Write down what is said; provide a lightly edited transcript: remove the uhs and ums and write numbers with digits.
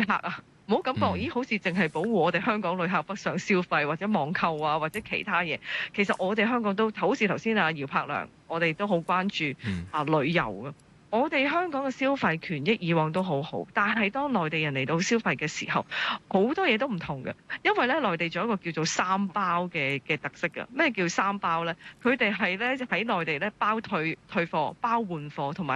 客啊，唔好感覺咦好似淨係保護我哋香港旅客北上消費或者網購啊或者其他嘢。其實我哋香港都好似頭先阿姚柏良，我哋都好關注旅遊啊。我哋香港嘅消費權益以往都好好，但係當內地人嚟到消費嘅時候，好多嘢都唔同嘅。因為咧，內地仲有一個叫做三包嘅特色嘅。咩叫三包咧？佢哋係咧喺內地咧包退貨、包換貨同埋